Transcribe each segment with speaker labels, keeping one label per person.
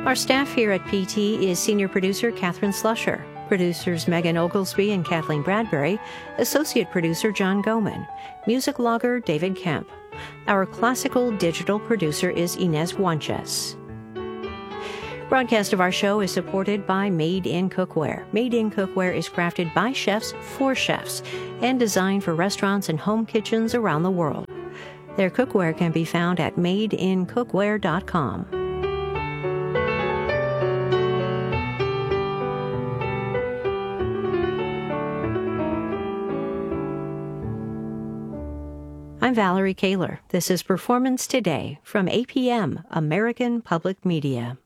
Speaker 1: Our staff here at PT is senior producer Catherine Slusher, producers Megan Oglesby and Kathleen Bradbury, associate producer John Goman, music logger David Kemp. Our classical digital producer is Inez Guanches. Broadcast of our show is supported by Made in Cookware. Made in Cookware is crafted by chefs for chefs and designed for restaurants and home kitchens around the world. Their cookware can be found at madeincookware.com. I'm Valerie Kaler. This is Performance Today from APM, American Public Media.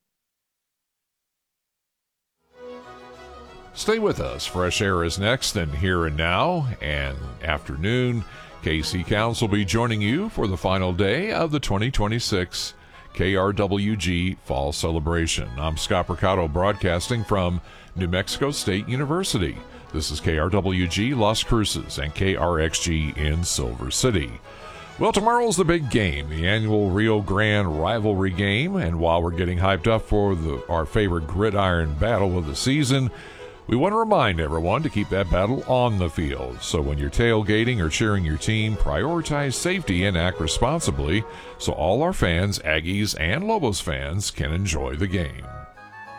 Speaker 2: Stay with us. Fresh Air is next, and Here and Now, and afternoon. KC Counts will be joining you for the final day of the 2026 KRWG Fall Celebration. I'm Scott Mercado broadcasting from New Mexico State University. This is KRWG Las Cruces and KRXG in Silver City. Well, tomorrow's the big game, the annual Rio Grande rivalry game, and while we're getting hyped up for our favorite gridiron battle of the season, we want to remind everyone to keep that battle on the field. So when you're tailgating or cheering your team, prioritize safety and act responsibly so all our fans, Aggies and Lobos fans, can enjoy the game.